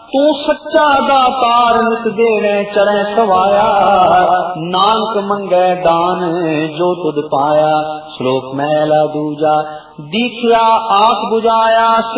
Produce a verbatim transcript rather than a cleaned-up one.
तू सच्चा दातार नित देवे चढ़े सवाया, नानक मंगे दान जो तुद पाया। श्लोक मैला दूजा, दीखिया आख बुझाया